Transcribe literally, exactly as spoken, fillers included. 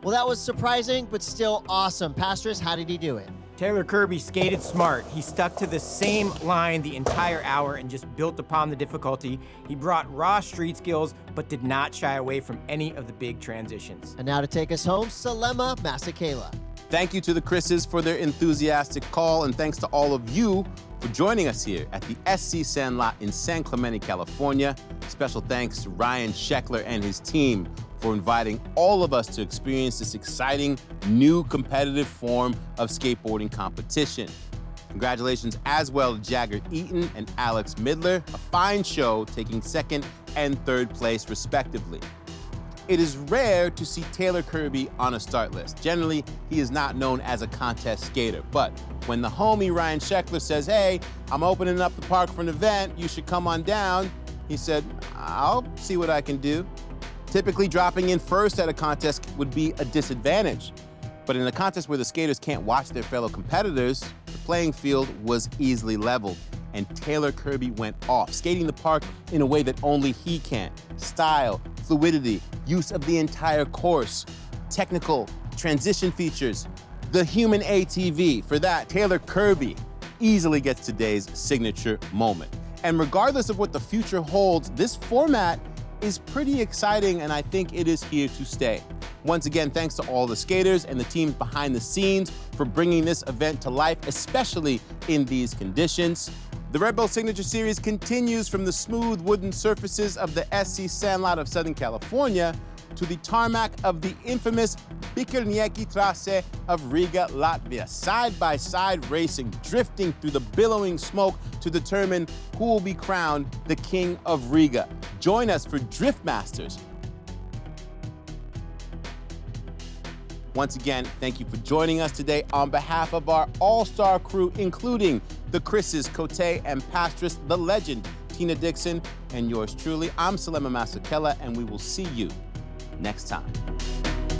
Well, that was surprising, but still awesome. Pastris, how did he do it? Taylor Kirby skated smart. He stuck to the same line the entire hour and just built upon the difficulty. He brought raw street skills, but did not shy away from any of the big transitions. And now to take us home, Salema Masekela. Thank you to the Chris's for their enthusiastic call, and thanks to all of you for joining us here at the S C Sandlot in San Clemente, California. Special thanks to Ryan Sheckler and his team for inviting all of us to experience this exciting new competitive form of skateboarding competition. Congratulations as well to Jagger Eaton and Alex Midler, a fine show taking second and third place respectively. It is rare to see Taylor Kirby on a start list. Generally, he is not known as a contest skater, but when the homie Ryan Sheckler says, hey, I'm opening up the park for an event, you should come on down, he said, I'll see what I can do. Typically, dropping in first at a contest would be a disadvantage. But in a contest where the skaters can't watch their fellow competitors, the playing field was easily leveled, and Taylor Kirby went off, skating the park in a way that only he can. Style, fluidity, use of the entire course, technical, transition features, the human A T V. For that, Taylor Kirby easily gets today's signature moment. And regardless of what the future holds, this format is pretty exciting, and I think it is here to stay. Once again, thanks to all the skaters and the teams behind the scenes for bringing this event to life, especially in these conditions. The Red Bull Signature Series continues from the smooth wooden surfaces of the S C Sandlot of Southern California to the tarmac of the infamous Bikernieki Trase of Riga, Latvia. Side-by-side racing, drifting through the billowing smoke to determine who will be crowned the King of Riga. Join us for Drift Masters. Once again, thank you for joining us today on behalf of our all-star crew, including the Chris's, Cote, and Pastris, the legend, Tina Dixon, and yours truly. I'm Salema Masekela, and we will see you next time.